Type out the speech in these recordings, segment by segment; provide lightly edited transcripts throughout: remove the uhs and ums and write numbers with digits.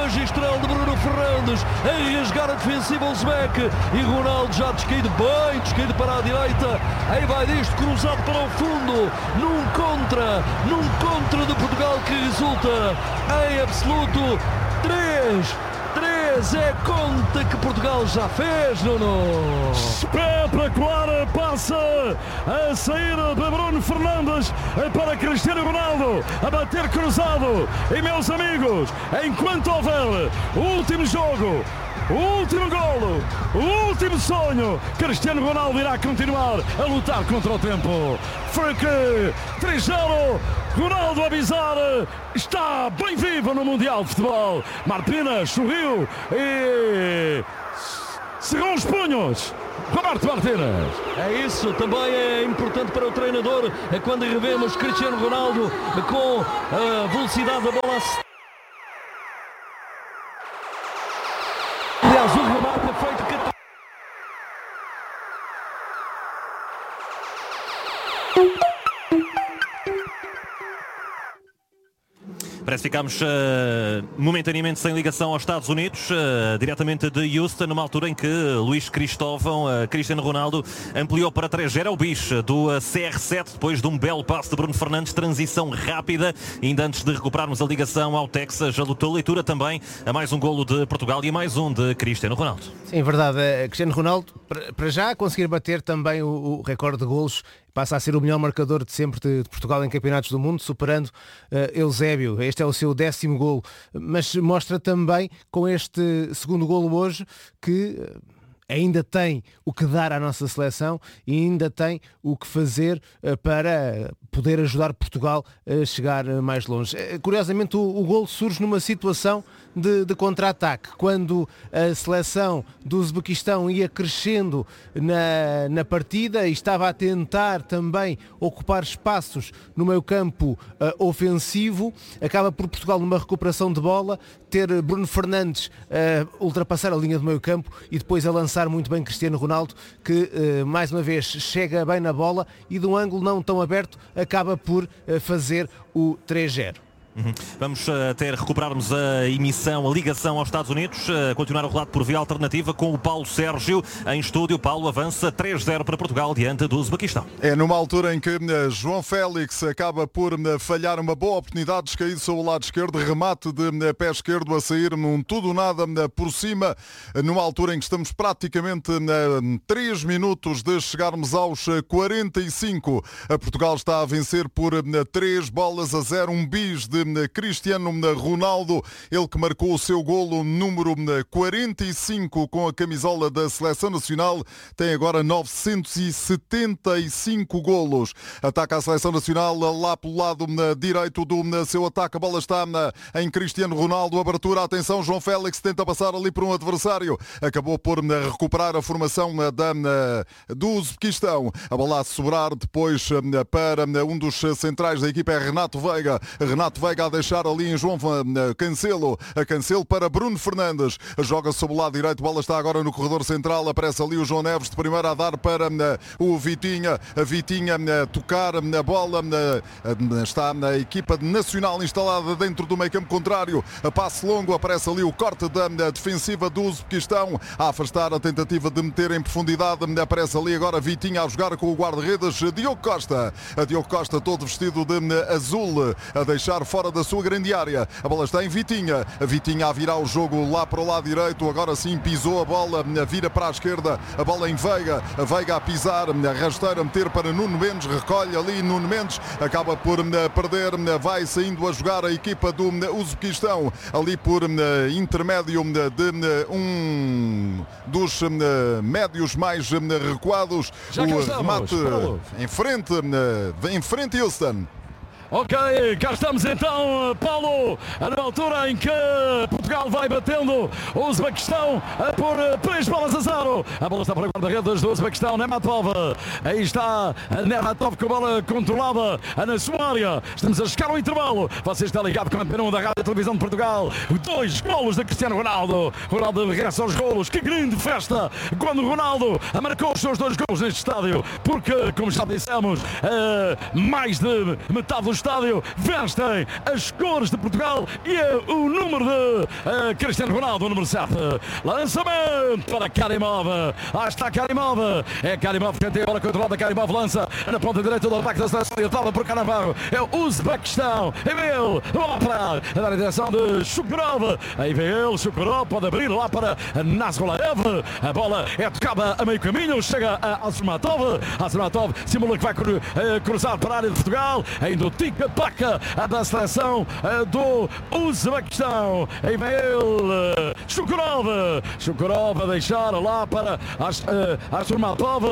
magistral de Bruno Fernandes, a rasgar a defensiva uzbek, e Ronaldo já descaído para a direita, aí vai disto, cruzado para o fundo, num contra de Portugal que resulta em absoluto 3 é a conta que Portugal já fez, Nuno. Espetacular, passa a sair de Bruno Fernandes para Cristiano Ronaldo, a bater cruzado. E, meus amigos, enquanto houver o último jogo, o último golo, o último sonho, Cristiano Ronaldo irá continuar a lutar contra o tempo. Frank 3-0, Ronaldo a avisar, está bem vivo no Mundial de Futebol. Martínez sorriu e cerrou os punhos. Roberto Martínez. É isso, também é importante para o treinador quando revemos Cristiano Ronaldo com a velocidade da bola. Aliás, o remate é feito que... Parece que ficámos momentaneamente sem ligação aos Estados Unidos, diretamente de Houston, numa altura em que Luís Cristóvão, Cristiano Ronaldo, ampliou para 3-0. É o bicho do CR7, depois de um belo passo de Bruno Fernandes, transição rápida, ainda antes de recuperarmos a ligação ao Texas, a luta leitura também a mais um golo de Portugal e a mais um de Cristiano Ronaldo. Sim, verdade. Cristiano Ronaldo, para já conseguir bater também o recorde de golos, passa a ser o melhor marcador de sempre de Portugal em campeonatos do mundo, superando Eusébio. Este é o seu 10º golo, mas mostra também com este segundo golo hoje que ainda tem o que dar à nossa seleção e ainda tem o que fazer para poder ajudar Portugal a chegar mais longe. Curiosamente, o golo surge numa situação de contra-ataque, quando a seleção do Uzbequistão ia crescendo na partida e estava a tentar também ocupar espaços no meio-campo ofensivo, acaba por Portugal, numa recuperação de bola, ter Bruno Fernandes ultrapassar a linha do meio-campo e depois a lançar muito bem Cristiano Ronaldo, que mais uma vez chega bem na bola e de um ângulo não tão aberto acaba por fazer o 3-0. Vamos até recuperarmos a emissão, a ligação aos Estados Unidos, continuar o relato por via alternativa com o Paulo Sérgio em estúdio. Paulo, avança 3-0 para Portugal diante do Uzbequistão. É numa altura em que João Félix acaba por falhar uma boa oportunidade, descaído sobre o lado esquerdo, remate de pé esquerdo a sair num tudo-nada por cima, numa altura em que estamos praticamente 3 minutos de chegarmos aos 45. Portugal está a vencer por 3-0, um bis de Cristiano Ronaldo, ele que marcou o seu golo número 45 com a camisola da Seleção Nacional, tem agora 975 golos. Ataca a Seleção Nacional lá pelo lado direito do seu ataque, a bola está em Cristiano Ronaldo, abertura, atenção, João Félix tenta passar ali por um adversário, acabou por recuperar a formação do Uzbequistão, a bola a sobrar depois para um dos centrais da equipa, é Renato Veiga a deixar ali em João Cancelo, a Cancelo para Bruno Fernandes, joga sob o lado direito, a bola está agora no corredor central, aparece ali o João Neves de primeira a dar para o Vitinha, a Vitinha tocar a bola, está na equipa nacional instalada dentro do meio campo contrário, a passe longo, aparece ali o corte da defensiva do Uzbequistão, a afastar a tentativa de meter em profundidade, aparece ali agora Vitinha a jogar com o guarda-redes Diogo Costa, todo vestido de azul, a deixar fora da sua grande área, a bola está em Vitinha, a Vitinha a virar o jogo lá para o lado direito, agora sim pisou a bola, vira para a esquerda, a bola em Veiga, a Veiga a pisar, a rasteira a meter para Nuno Mendes, recolhe ali Nuno Mendes, acaba por perder, vai saindo a jogar a equipa do Uzbequistão, ali por intermédio de um dos médios mais recuados, o remate em frente Houston. Ok, cá estamos então, Paulo, na altura em que Portugal vai batendo o Uzbequistão por 3-0. A bola está para o guarda-redes do Uzbequistão, Nematov. Aí está Nematov com a bola controlada na sua área. Estamos a chegar ao intervalo. Você está ligado com a Antena 1 da Rádio e Televisão de Portugal. 2 golos de Cristiano Ronaldo. Ronaldo regressa aos golos. Que grande festa quando Ronaldo marcou os seus 2 golos neste estádio. Porque, como já dissemos, mais de metade do estádio vestem as cores de Portugal e o número Cristiano Ronaldo, número 7. Lançamento para Karimov. Lá está Karimov. É Karimov que tem a bola controlada. Karimov lança na ponta direita do ataque da seleção. E estava por Canavarro. É o Uzbequistão. E vem ele. Bola para a direção de Shukurov. Aí vem ele. Shukurov pode abrir lá para Nazgolaev. A bola é tocada a meio caminho. Chega a Azurmatov. Azurmatov simula que vai cruzar para a área de Portugal. Ainda o tica-taca da seleção do Uzbequistão. Aí vem ele. Shukurov. Shukurov a deixar lá para Azurmatov.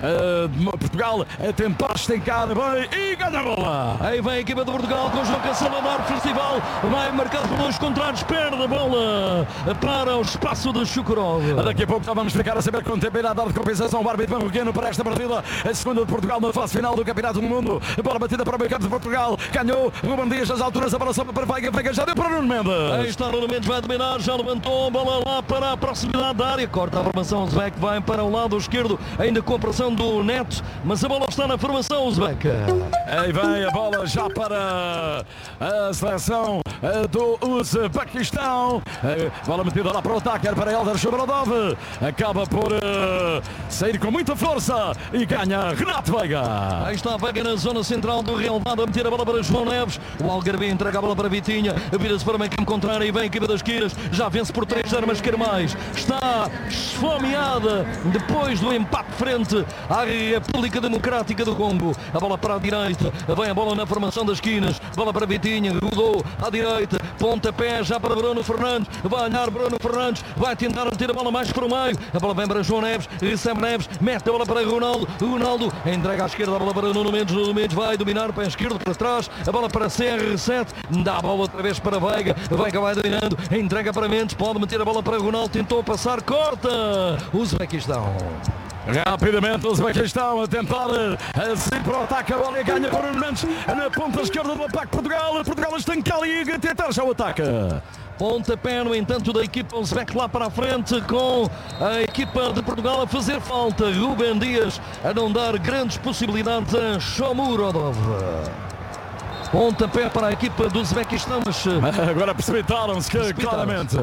Portugal a tentar estencar bem e ganha a bola. Aí vem a equipa de Portugal com o João Cancelo a dar festival. Vai marcado por dois contrários. Perde a bola para o espaço de Shukurov. Daqui a pouco vamos ficar a saber quanto tempo irá dar de compensação o árbitro marroquino para esta partida. A segunda de Portugal na fase final do Campeonato do Mundo. Bola batida para o meio campo de Portugal. Ganhou Ruben Dias às alturas. A bola sobe para Veiga. Veiga já deu para Nuno Mendes. Aí está Nuno Mendes, vai dominar. Já levantou a bola lá para a proximidade da área. Corta a formação. Uzbek vai para o lado esquerdo. Ainda com a pressão do Neto. Mas a bola está na formação Uzbek. Aí vem a bola já para a seleção do Uzbequistão. Bola metida lá para o ataque. Para Eldar Shomurodov. Acaba por sair com muita força e ganha Renato Veiga. Aí está Veiga na zona central do relevado a meter a bola para João Neves. O Algarve entrega a bola para Vitinha. Vira-se para o meio campo contrário e vem a equipa das Quiras. Já vence por 3-0, mas quer mais. Está esfomeada depois do empate frente à República Democrática do Congo. A bola para a direita. Vem a bola na formação das esquinas. Bola para Vitinha. Rodou à direita. Pontapé já para Bruno Fernandes. Vai olhar Bruno Fernandes. Vai tentar meter a bola mais para o meio. A bola vem para João Neves. Recebe Neves. Mete a bola para Ronaldo. Ronaldo entrega à esquerda a bola para Nuno Mendes. Nuno Mendes vai dominar o pé esquerdo para trás. A bola para CR7. Dá a bola outra vez para Veiga. Veiga vai dominando. Entrega para Mendes. Pode meter a bola para Ronaldo. Tentou passar. Corta. Uzbequistão. Rapidamente o Uzbequistão a tentar assim para o ataque. A bola e ganha para Nuno Mendes na ponta esquerda do ataque Portugal. Portugal estanca ali e tentar já o ataque. Pontapé, no entanto, da equipa Uzbek lá para a frente, com a equipa de Portugal a fazer falta. Ruben Dias a não dar grandes possibilidades a Shomurodov. Pontapé para a equipa do Uzbequistão, mas agora precipitaram-se claramente.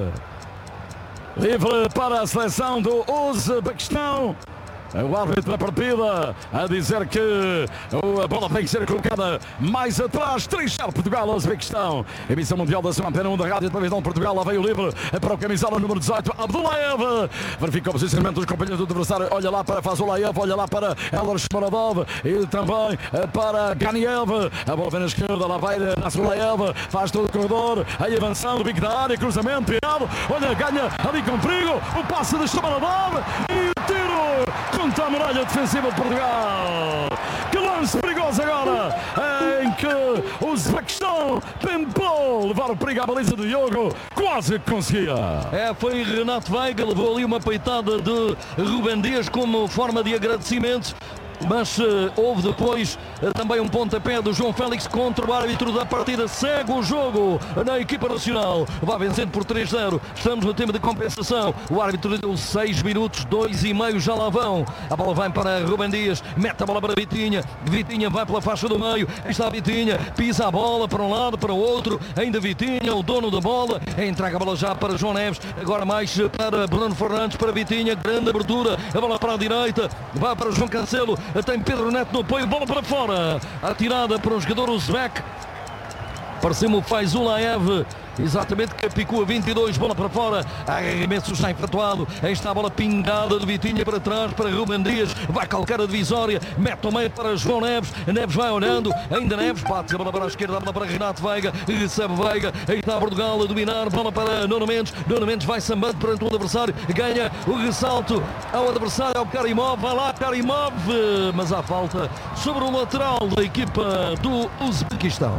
Livre para a seleção do Uzbequistão. O árbitro da partida a dizer que a bola tem que ser colocada mais atrás. 3-0 Portugal, Uzbequistão. Emissão mundial da sua antena 1 da rádio televisão de Portugal. Lá veio o livre para o camisola número 18, Abdullaev. Verifica o posicionamento dos companheiros do adversário. Olha lá para Fazulaev, olha lá para Eldar Shomurodov e também para Ganiev. A bola vem na esquerda, lá vai Nazgolaev. Faz todo o corredor, aí avançando, bico da área, cruzamento, tirado. Olha, ganha ali com perigo. O passe de Shomurodov e o tiro contra a muralha defensiva de Portugal. Que lance perigoso agora, em que o Uzbequistão tentou levar o perigo à baliza do Diogo, quase conseguia. Foi Renato Veiga, levou ali uma peitada de Ruben Dias como forma de agradecimento. Mas houve depois também um pontapé do João Félix contra o árbitro da partida. Segue o jogo na equipa nacional. Vai vencendo por 3-0. Estamos no tempo de compensação. O árbitro deu 6 minutos, 2,5 já lá vão. A bola vai para Ruben Dias. Mete a bola para Vitinha. Vitinha vai pela faixa do meio. Está Vitinha. Pisa a bola para um lado, para o outro. Ainda Vitinha, o dono da bola. Entrega a bola já para João Neves. Agora mais para Bruno Fernandes, para Vitinha. Grande abertura. A bola para a direita. Vai para João Cancelo. Tem Pedro Neto no apoio, bola para fora. Atirada para o jogador Uzbek. Pareceu-me o Fazulaev. Exatamente, que picou a 22, bola para fora. Arremesso já efetuado. Aí está a bola pingada de Vitinha para trás para Ruben Dias. Vai calcar a divisória. Mete ao meio para João Neves. Neves vai olhando. Ainda Neves bate a bola para a esquerda. A bola para Renato Veiga. Recebe Veiga. Aí está Portugal a dominar. Bola para Nuno Mendes. Nuno Mendes vai sambando perante o adversário. Ganha o ressalto ao adversário, ao Karimov. Vai lá Karimov. Mas há falta sobre o lateral da equipa do Uzbequistão.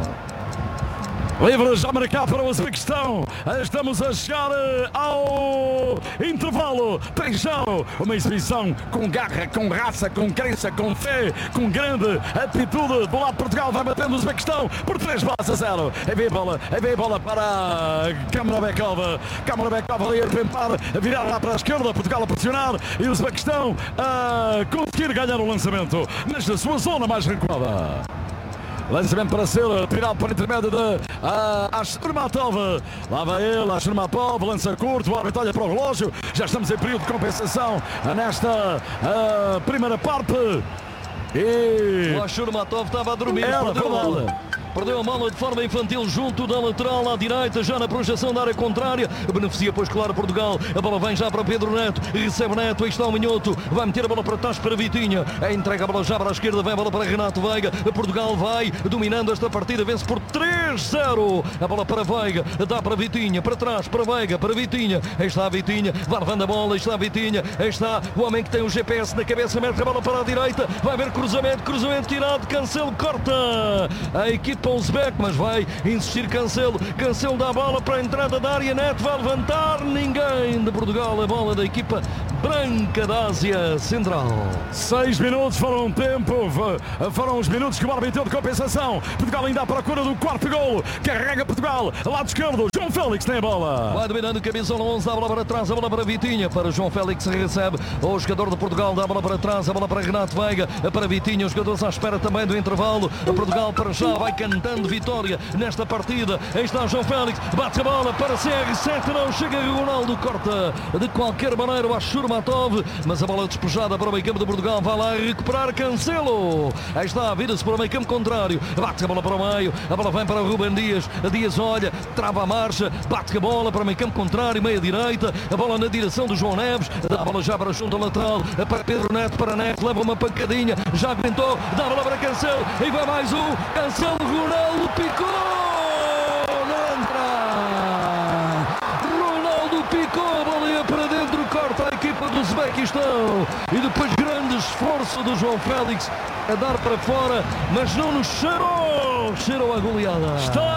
Livre já marcado para o Uzbequistão. Estamos a chegar ao intervalo. 3-0. Uma exibição com garra, com raça, com crença, com fé, com grande atitude. Do lado de Portugal vai batendo o Uzbequistão por 3-0. Aí vem a bola para Kamurovekov. Kamurovekov ali a tentar virar lá para a esquerda. Portugal a pressionar e o Uzbequistão a conseguir ganhar o lançamento, mas na sua zona mais recuada. Lançamento para ser tirado por intermédio de Ashurmatov. Lá vai ele, Ashurmatov, lança curto, o árbitro olha para o relógio. Já estamos em período de compensação nesta primeira parte. E o Ashurmatov estava a dormir. Perdeu a bola de forma infantil junto da lateral à direita, já na projeção da área contrária. Beneficia, pois, claro, Portugal. A bola vem já para Pedro Neto. Recebe Neto, aí está o Minhoto. Vai meter a bola para trás para Vitinha. Entrega a bola já para a esquerda, vem a bola para Renato Veiga. Portugal vai dominando esta partida, vence por 3-0. A bola para Veiga, dá para Vitinha, para trás, para Veiga, para Vitinha. Aí está a Vitinha, vai levando a bola, aí está a Vitinha. Aí está o homem que tem o GPS na cabeça, mete a bola para a direita. Vai haver cruzamento tirado, Cancelo corta. A equipa Uzbek, mas vai insistir Cancelo dá a bola para a entrada da área, Neto vai levantar, ninguém de Portugal, a bola da equipa branca da Ásia Central. 6 minutos foram foram os minutos que o árbitro deu de compensação. Portugal ainda à procura do quarto golo, carrega Portugal, lado esquerdo, João Félix tem a bola. Vai dominando camisola 11, dá a bola para trás, a bola para Vitinha, para João Félix, recebe o jogador de Portugal, dá a bola para trás, a bola para Renato Veiga, para Vitinha, os jogadores à espera também do intervalo. Portugal para já vai cantando vitória nesta partida. Aí está João Félix, bate a bola para CR7, não chega Ronaldo, corta de qualquer maneira o Ashurmatov, mas a bola despejada para o meio campo de Portugal, vai lá recuperar Cancelo. Aí está, vira-se para o meio campo contrário, bate a bola para o meio, a bola vem para o Ruben Dias, Dias olha, trava a marcha, bate a bola para o meio campo contrário, meia direita, a bola na direção do João Neves, dá a bola já para a junta lateral, para Pedro Neto, para Neto, leva uma pancadinha, já aguentou, dá a bola para Cancelo, e vai mais um, Cancelo, Ronaldo picou, não entra, Ronaldo picou, a bola ia para dentro, corta a equipa do Uzbequistão, e depois grande esforço do João Félix a dar para fora, mas não nos cheirou a goleada.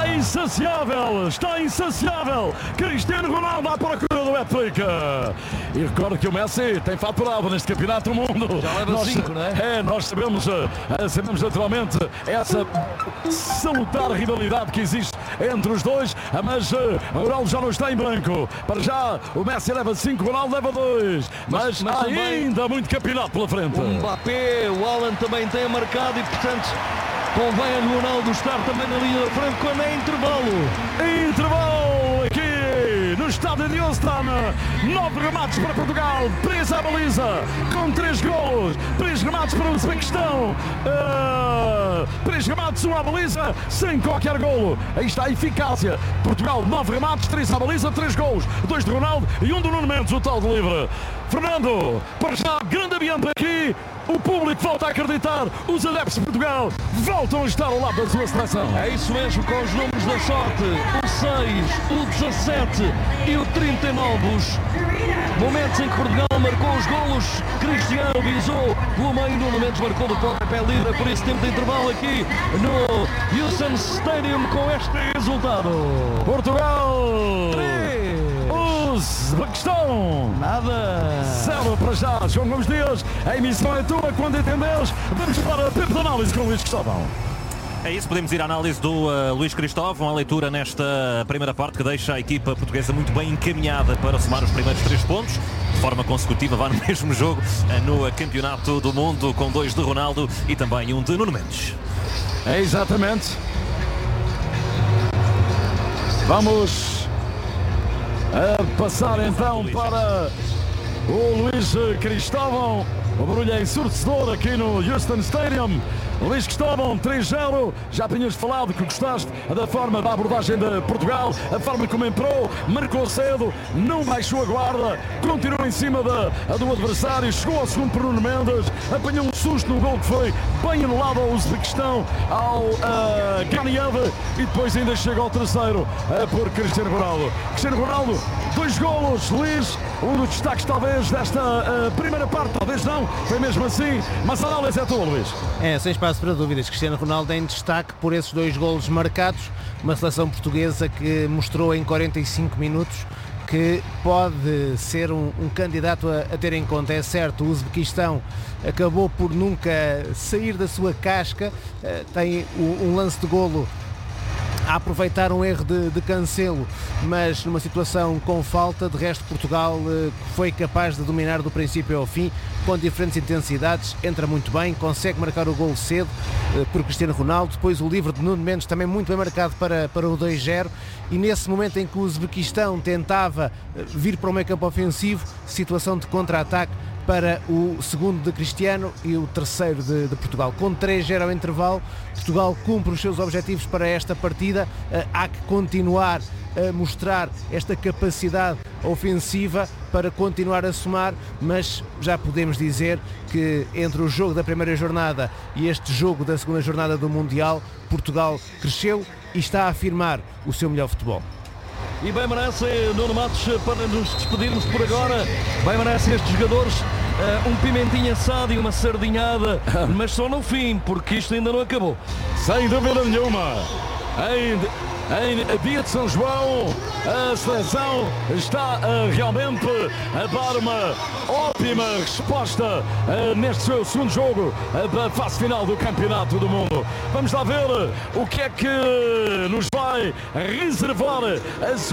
Está insaciável, Cristiano Ronaldo à procura do hat-trick. E recordo que o Messi tem faturado neste campeonato do mundo. Já leva 5, não é? Nós sabemos naturalmente essa salutar rivalidade que existe entre os dois, mas o Ronaldo já não está em branco. Para já o Messi leva 5, o Ronaldo leva 2, mas ainda muito campeonato pela frente. O Mbappé, o Haaland também tem marcado e, portanto, convém a Ronaldo estar também na linha da frente quando é intervalo. Intervalo aqui no estádio de Houston. 9 remates para Portugal, 3 à baliza, com 3 golos, 3 remates para o Uzbequistão, 3 remates, 1 à baliza, sem qualquer golo. Aí está a eficácia. Portugal, 9 remates, 3 à baliza, 3 golos, 2 de Ronaldo e 1 do Nuno Mendes, o tal de livre. Fernando, para já, grande ambiente aqui. O público volta a acreditar, os adeptos de Portugal voltam a estar ao lado da sua seleção. É isso mesmo, com os números da sorte, o 6, o 17 e o 39. Os momentos em que Portugal marcou os golos, Cristiano visou pelo meio, Nuno Mendes marcou do pontapé livre, por esse tempo de intervalo aqui no Houston Stadium com este resultado. Portugal 3, Uzbequistão nada. 0 para já. João Gomes Dias, a emissão é tua quando entenderes. Vamos para a tempo de análise com o Luís Cristóvão. É isso, podemos ir à análise do Luís Cristóvão, a leitura nesta primeira parte que deixa a equipa portuguesa muito bem encaminhada para somar os primeiros 3 pontos, de forma consecutiva, vá no mesmo jogo no Campeonato do Mundo, com 2 de Ronaldo e também 1 de Nuno Mendes. É exatamente. Vamos passar então para o Luís Cristóvão. O barulho é ensurdecedor aqui no Houston Stadium. Luís Cristóvão, 3-0. Já tinhas falado que gostaste da forma da abordagem de Portugal, a forma como entrou, marcou cedo, não baixou a guarda, continuou em cima do adversário, chegou ao segundo por Nuno Mendes, apanhou um susto no gol que foi bem anulado ao Uzbequistão, ao Ganiev, e depois ainda chega ao terceiro por Cristiano Ronaldo. Cristiano Ronaldo, 2 golos, Luís, um dos destaques talvez desta primeira parte, talvez não, foi mesmo assim, mas a análise é tua, Luís. Sem espaço para dúvidas, Cristiano Ronaldo em destaque por esses 2 golos marcados, uma seleção portuguesa que mostrou em 45 minutos que pode ser um candidato a ter em conta. É certo, o Uzbequistão acabou por nunca sair da sua casca, tem um lance de golo a aproveitar um erro de Cancelo, mas numa situação com falta. De resto, Portugal foi capaz de dominar do princípio ao fim, com diferentes intensidades, entra muito bem, consegue marcar o gol cedo por Cristiano Ronaldo, depois o livre de Nuno Mendes também muito bem marcado para o 2-0, e nesse momento em que o Uzbequistão tentava vir para o meio campo ofensivo, situação de contra-ataque para o segundo de Cristiano e o terceiro de Portugal. Com 3-0 ao intervalo, Portugal cumpre os seus objetivos para esta partida. Há que continuar a mostrar esta capacidade ofensiva para continuar a somar, mas já podemos dizer que entre o jogo da primeira jornada e este jogo da segunda jornada do Mundial, Portugal cresceu e está a afirmar o seu melhor futebol. E bem merece, Nuno Matos, para nos despedirmos por agora, bem merece estes jogadores um pimentinho assado e uma sardinhada, mas só no fim, porque isto ainda não acabou. Sem dúvida nenhuma. Em dia de São João, a seleção está realmente a dar uma ótima resposta neste seu segundo jogo da fase final do Campeonato do Mundo. Vamos lá ver o que é que nos vai reservar a segunda